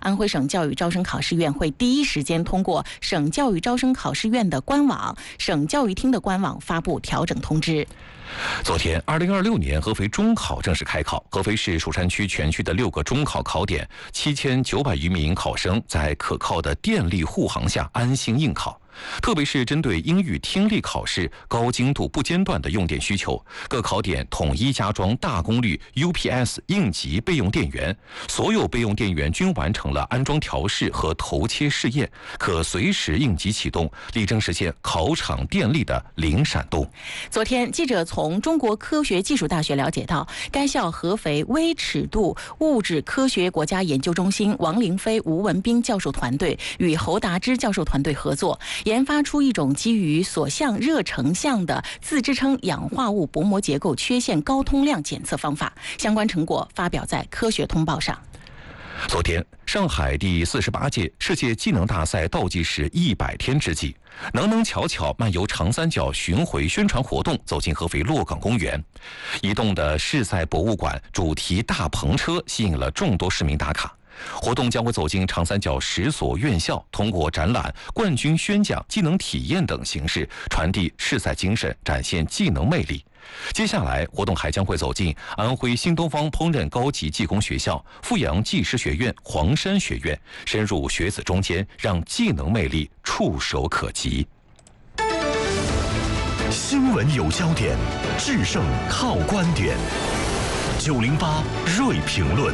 安徽省教育招生考试院会第一时间通过省教育招生考试院的官网、省教育厅的官网发布调整通知。 昨天，2026年合肥中考正式开考。合肥市蜀山区全区的6个中考考点，7900余名考生在可靠的电力护航下安心应考。特别是针对英语听力考试高精度不间断的用电需求，各考点统一加装大功率 UPS 应急备用电源，所有备用电源均完成了安装调试和头切试验，可随时应急启动，力争实现考场电力的零闪动。 昨天，记者从中国科学技术大学了解到，该校合肥微尺度物质科学国家研究中心王凌飞、吴文斌教授团队与侯达之教授团队合作，研发出一种基于锁相热成像的自支撑氧化物薄膜结构缺陷高通量检测方法，相关成果发表在《科学通报》上。 昨天，上海第48届世界技能大赛倒计时100天之际，能巧巧漫游长三角巡回宣传活动走进合肥洛岗公园。移动的世赛博物馆主题大篷车吸引了众多市民打卡。活动将会走进长三角10所院校，通过展览、冠军宣讲、技能体验等形式传递世赛精神，展现技能魅力。接下来，活动还将会走进安徽新东方烹饪高级技工学校、阜阳技师学院、黄山学院，深入学子中间，让技能魅力触手可及。 新闻有焦点，制胜靠观点。908锐评论。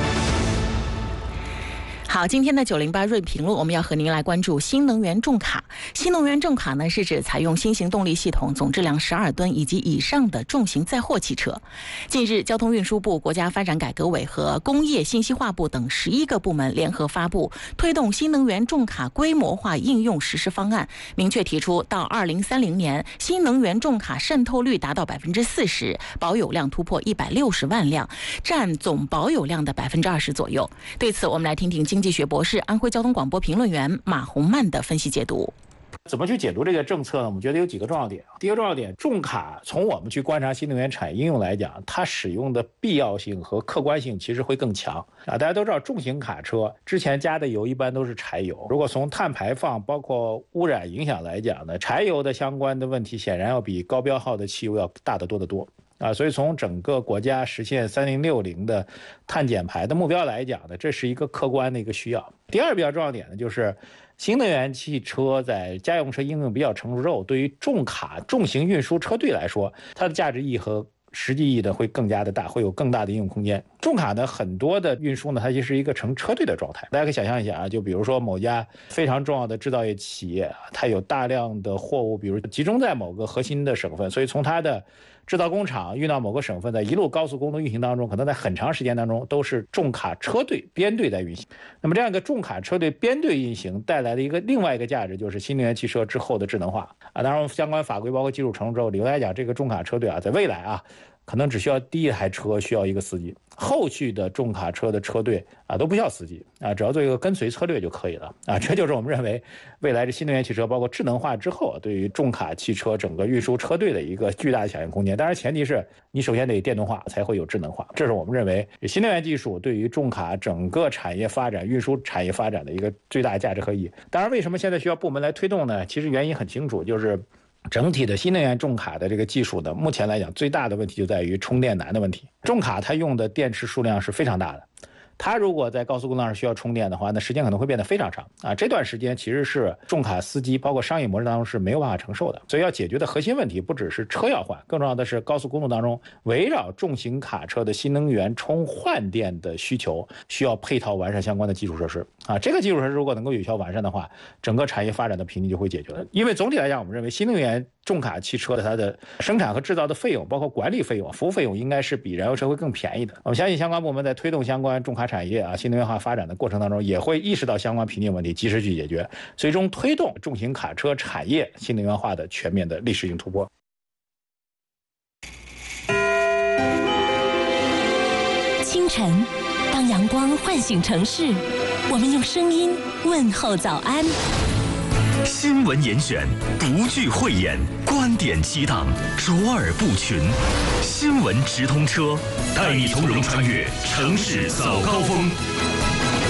好，今天的908锐评论，我们要和您来关注新能源重卡。新能源重卡呢，是指采用新型动力系统、总质量12吨以及以上的重型载货汽车。近日，交通运输部、国家发展改革委和工业信息化部等11个部门联合发布推动新能源重卡规模化应用实施方案，明确提出到2030年，新能源重卡渗透率达到40%，保有量突破160万辆，占总保有量的20%左右。对此，我们来听听经济学博士、安徽交通广播评论员马洪曼的分析解读。 怎么去解读这个政策呢？我们觉得有几个重要点。第一个重要点，重卡从我们去观察新能源产业应用来讲，它使用的必要性和客观性其实会更强啊。大家都知道，重型卡车之前加的油一般都是柴油，如果从碳排放包括污染影响来讲呢，柴油的相关的问题显然要比高标号的汽油要大得多得多。所以从整个国家实现3060的碳减排的目标来讲呢，这是一个客观的一个需要。第二比较重要点呢，就是新能源汽车在家用车应用比较成熟之后，对于重卡重型运输车队来说，它的价值意义和实际意义呢会更加的大，会有更大的应用空间。重卡呢，很多的运输呢，它其实是一个成车队的状态。大家可以想象一下啊，就比如说某家非常重要的制造业企业，它有大量的货物，比如集中在某个核心的省份，所以从它的制造工厂运到某个省份，在一路高速公路运行当中，可能在很长时间当中都是重卡车队编队在运行。那么这样一个重卡车队编队运行带来的另外一个价值，就是新能源汽车之后的智能化啊。当然，相关法规包括技术成熟之后，理论来讲，这个重卡车队啊，在未来啊，可能只需要第一台车需要一个司机，后续的重卡车的车队啊都不需要司机啊，只要做一个跟随策略就可以了啊。这就是我们认为未来的新能源汽车包括智能化之后，对于重卡汽车整个运输车队的一个巨大的想象空间。当然，前提是你首先得电动化，才会有智能化。这是我们认为新能源技术对于重卡整个产业发展、运输产业发展的一个最大价值和意义。当然，为什么现在需要部门来推动呢？其实原因很清楚，就是整体的新能源重卡的这个技术呢，目前来讲最大的问题就在于充电难的问题。重卡它用的电池数量是非常大的，它如果在高速公路上需要充电的话，那时间可能会变得非常长啊。这段时间其实是重卡司机包括商业模式当中是没有办法承受的。所以要解决的核心问题不只是车要换，更重要的是高速公路当中围绕重型卡车的新能源充换电的需求，需要配套完善相关的基础设施啊。这个基础设施如果能够有效完善的话，整个产业发展的瓶颈就会解决了。因为总体来讲，我们认为新能源重卡汽车的它的生产和制造的费用，包括管理费用、服务费用，应该是比燃油车会更便宜的。我们相信相关部门在推动相关重卡产业啊新能源化发展的过程当中，也会意识到相关瓶颈问题，及时去解决，最终推动重型卡车产业新能源化的全面的历史性突破。 清晨，当阳光唤醒城市，我们用声音问候早安。 新闻严选，不惧讳言，观点激荡，卓尔不群。新闻直通车，带你从容穿越城市早高峰。